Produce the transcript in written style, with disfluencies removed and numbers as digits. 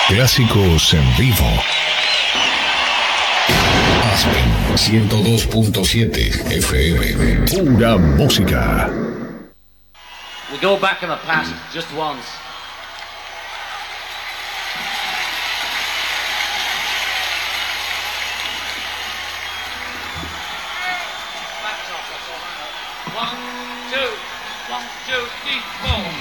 Clásicos en vivo. Aspen 102.7 FM. Pura música. We go back in the past just once. One, two, 1, 2, 3, 4.